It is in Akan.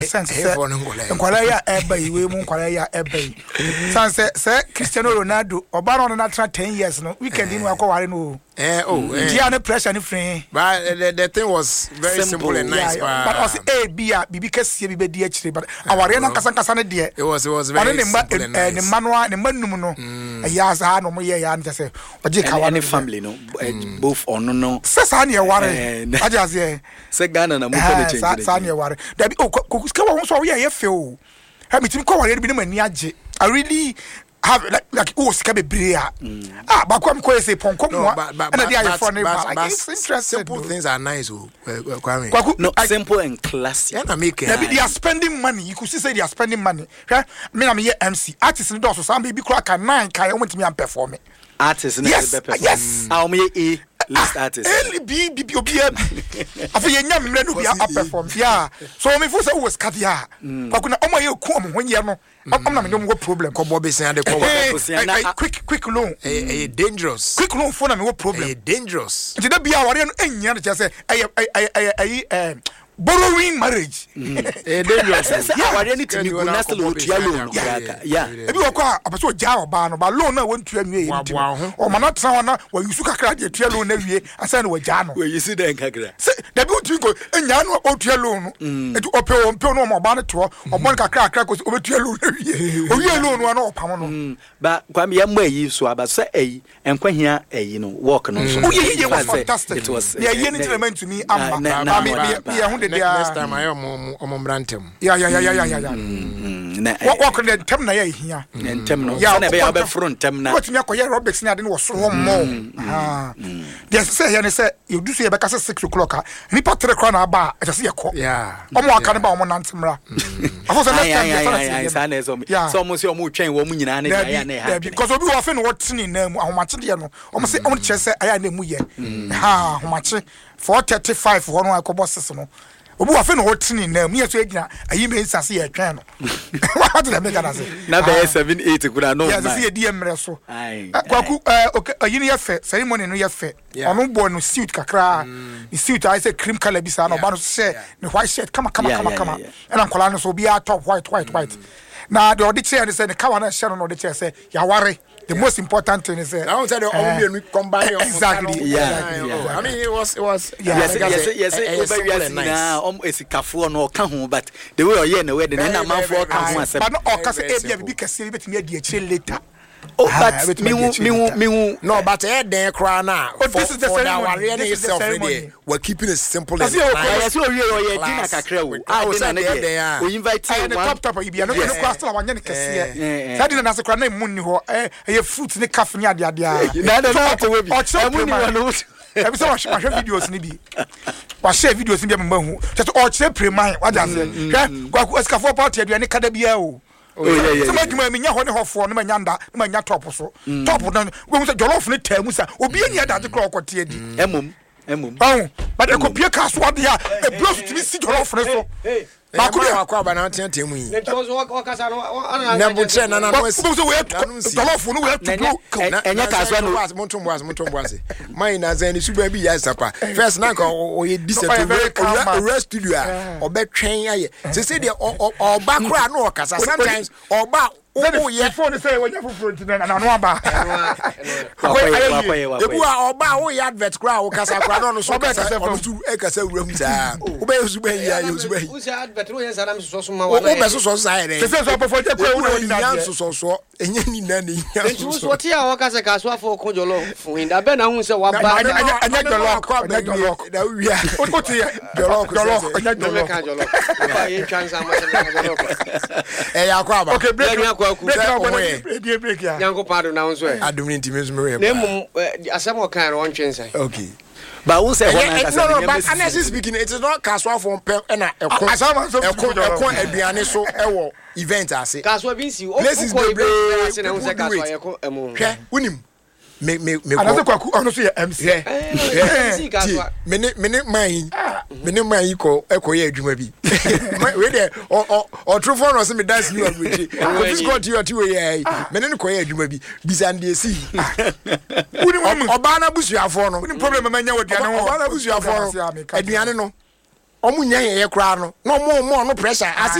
sense nkwala ya eba iwe mu nkwala ya eba sense say Cristiano Ronaldo oba no na tra 10 years no weekend in akọ no dia no pressure ni free but the thing was very simple and nice but also bibi kase bi di akire but aware na kasa ne de it was very simple and nice ne manual ne manum no ya sa no mo ye ya nte say oje ka any family no both on no sa na ye ware ajaze say Ghana na mo ko de change sa na ye ware da bi ka wo so we ye fe o ha mitim ko ware bi ne mani age I really have like sika bebrea bakwam ko say ponko mo and dey are for it's interesting. Simple things are nice Kwame. No, simple and classy. Yeah, they are spending money. You could see say they are spending money. Me na me MC artist no so some baby crack 9 kai want me am perform artist yes me A list artist B afa yenya me no be a perform yeah so me for say was kadia kwakuna omo ye ku omo honye no am na me no problem ko bobe sen ade ko quick loan dangerous quick loan for na me problem dangerous nti da bia ware no enya no say borrowing marriage dangerous aware ni timi go na still otua loan yeah ebi wako abaso ja oba no ba loan na won tua nwie yi o ma na tra na wa yusu kakra de tua loan na wie asa na wa ja no we yisi den kakra da bi otu go enya no o tua loan no etu ope no ma ba ne to obon kakra ko o tua loan na wie o wie loan no na opam no ba kwam ya mma yi so aba so enkwahia no work no so it was fantastic it was yeah ye ni element to me am me next time I am brantem. Yeah. What could the tem na here? And tem no. Yeah, na be front tem na. What me akoye Robex na de no so more. Yes, say here say you do say be ka 6 o'clock. Ni pa 3 o'clock na ba, e say yakọ. Yeah. Omo aka ne ba omo nantemra. Afo say next time say na so mo say omo twen wo mu nyina na ya na ha. Because obi wo fe no what ni na mu ahomache de no. Omo say omo che say aya na mu ye. Ha, ahomache 435 wo no akobo sese no. Obu wa fe no hotini na mu yeso agina ayi me nsase ye twen no what did I make that say na be 7-8 kura no yeah say di emre so kwaku okay ayi no ye fe ceremony no ye fe onu bo no suit kakra the suit I say cream color bi sa no ba no say the white shirt come and ankola no so bi a top white na the odi chair say the kawa na share no odi chair say ya ware. The most important thing is I want to tell you combine exactly. Yeah. I mean it was yes esikafo no ka ho but the way you na wedding na manfo ka ho asem but no okase e bi kase betimi adi akire later. Oh, but me no, but den cry now. This is the ceremony. This is the ceremony. We're keeping it simple and nice. So we dinner kakra wo. I say there. We invite you one top you be no kwasta la wanye kese. Say dinner na se kra na mu ni ho. E fruit ne cafe ni ade ade a. Na to we bi. Amu ni no. Ebi say wa share videos ni bi. Wa share videos ni bi mahu. Just o chere preman wa just. Kwaku escafo party aduane kada bia o. Oh yeah. So make me nya ho ne hofo ne manya nda ne manya top so. Top no we say jollof ne tamu sa. Obi eni ada de kro okote adi. Emum. But e kopie kaso ade a e blow to me si jollof ne so. Ba ku akwa na tentamu yi. Na butre na no so we jollof no we to blow. Enya kaso no montomboase. Mai na zan ni suba bi ya sapa. First na ka o ye disappoint rest studio a obetwen aye. Se se de oba kra no okasa sometimes oba oh yeah phone say when you front na no aba ebu a oba oh yeah advert kra o kasa kra no so kasa o su e kasa wuram sa o be su ben ya yo su ben o say advert no yes adam so so ma wa o be so sa ere se so before je kra wo ni na so enye ni na ni so so ti a o kasa kaso afọ ko jolo fun inda be na hu se wa ba anya jolo da wi o ti jolo anya jolo ba ye chance am jolo e ya kwa ba okay break break ya yango pardon na unso adumni ntimi me nemu asemo kan ron twense okay but who say no but honestly speaking it is not casual for pem na ekon aduane so ewo event ase casual bi si o ko ase na unse casual ye ko emu hwe unim me anaze kwaku ono so ye MC mene man ko ekoye adwuma bi we dey o true for no se me dance you abuchi ko this got you ati we ye mene ne koye adwuma bi bisande esi oba na busuafo no problem manya wadiane ho oba na busuafo no aduane no ɔmo nya yɛ kura no na ɔmo no pressure